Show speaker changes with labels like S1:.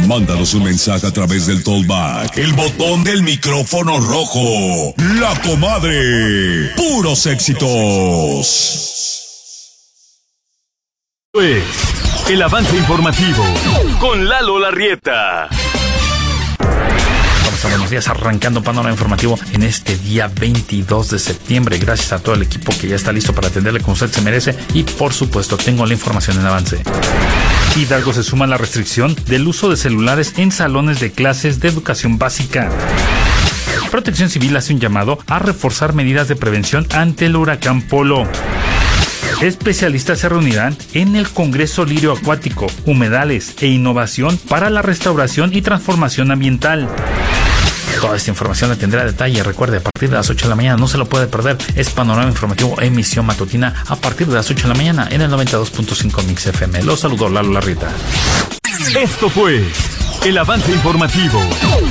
S1: Mándanos un mensaje a través del Tollback, el botón del micrófono rojo. La Comadre. Puros éxitos.
S2: Pues, el avance informativo con Lalo Larrieta.
S3: Buenos días, arrancando panorama informativo en este día 22 de septiembre. Gracias a todo el equipo que ya está listo para atenderle como usted se merece. Y por supuesto, tengo la información en avance. Hidalgo se suma a la restricción del uso de celulares en salones de clases de educación básica. Protección Civil hace un llamado a reforzar medidas de prevención ante el huracán Polo. Especialistas se reunirán en el Congreso Lirio Acuático, Humedales e Innovación para la Restauración y Transformación Ambiental. Toda esta información la tendrá a detalle. Recuerde, a partir de las 8 de la mañana, no se lo puede perder. Es Panorama Informativo, emisión matutina, a partir de las 8 de la mañana en el 92.5 Mix FM. Los saludó Lalo Larrieta.
S2: Esto fue el avance informativo